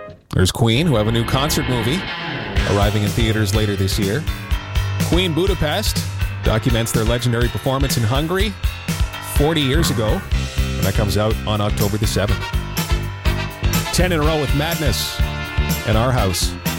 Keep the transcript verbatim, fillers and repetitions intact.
There's Queen, who have a new concert movie arriving in theaters later this year. Queen Budapest documents their legendary performance in Hungary forty years ago, and that comes out on October the seventh. Ten in a row with Madness and Our House.